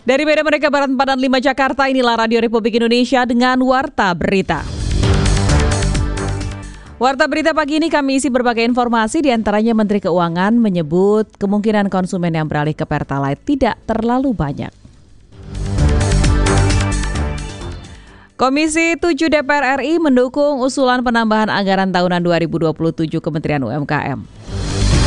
Dari Medan Merdeka Barat 465 Jakarta, inilah Radio Republik Indonesia dengan Warta Berita. Warta Berita pagi ini kami isi berbagai informasi, diantaranya Menteri Keuangan menyebut kemungkinan konsumen yang beralih ke Pertalite tidak terlalu banyak. Komisi 7 DPR RI mendukung usulan penambahan anggaran tahunan 2027 Kementerian UMKM.